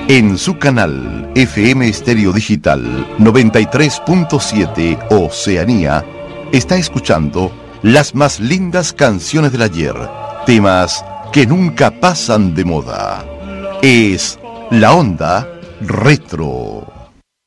En su canal FM Estéreo Digital 93.7 Oceanía, está escuchando las más lindas canciones del ayer, temas que nunca pasan de moda. Es La Onda Retro.